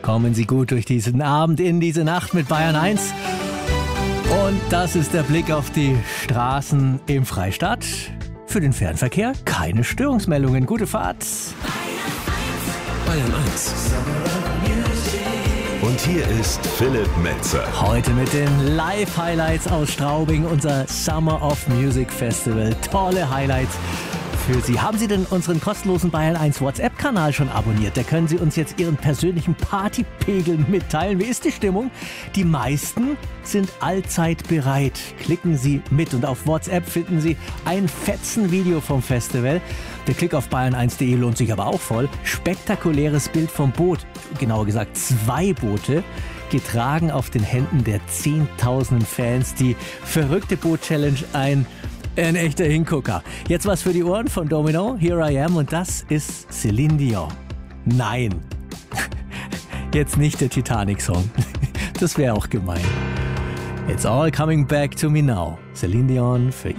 Kommen Sie gut durch diesen Abend in diese Nacht mit Bayern 1. Und das ist der Blick auf die Straßen im Freistaat. Für den Fernverkehr keine Störungsmeldungen. Gute Fahrt. Bayern 1. Und hier ist Philipp Metzer. Heute mit den Live-Highlights aus Straubing, unser Summer of Music Festival. Tolle Highlights für Sie. Haben Sie denn unseren kostenlosen Bayern 1 WhatsApp-Kanal schon abonniert? Da können Sie uns jetzt Ihren persönlichen Partypegel mitteilen. Wie ist die Stimmung? Die meisten sind allzeit bereit. Klicken Sie mit und auf WhatsApp finden Sie ein Fetzen-Video vom Festival. Der Klick auf bayern1.de lohnt sich aber auch voll. Spektakuläres Bild vom Boot, genauer gesagt 2 Boote, getragen auf den Händen der Zehntausenden Fans. Die verrückte Boot-Challenge, ein echter Hingucker. Jetzt was für die Ohren von Domino, Here I Am, und das ist Celine Dion. Nein, jetzt nicht der Titanic-Song. Das wäre auch gemein. It's all coming back to me now. Celine Dion für